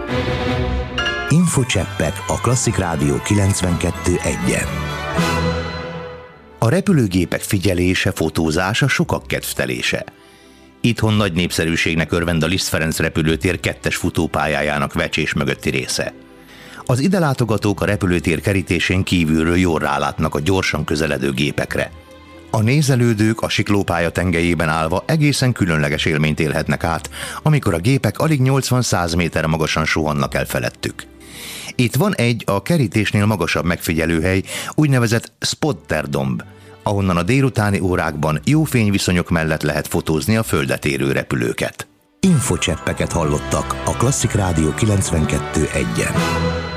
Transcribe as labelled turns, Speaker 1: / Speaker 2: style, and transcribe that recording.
Speaker 1: Infocseppek a Klasszik Rádió 92.1-en. A repülőgépek figyelése, fotózása sokak kedvtelése. Itthon nagy népszerűségnek örvend a Liszt Ferenc repülőtér 2-es futópályájának vecsés mögötti része. Az ide látogatók a repülőtér kerítésén kívülről jól rálátnak a gyorsan közeledő gépekre. A nézelődők a siklópálya tengelyében állva egészen különleges élményt élhetnek át, amikor a gépek alig 80-100 méterre magasan suhannak el felettük. Itt van egy a kerítésnél magasabb megfigyelőhely, úgynevezett spotterdomb, ahonnan a délutáni órákban jó fényviszonyok mellett lehet fotózni a földet érő repülőket. Infocseppeket hallottak a Klasszik Rádió 92.1-en.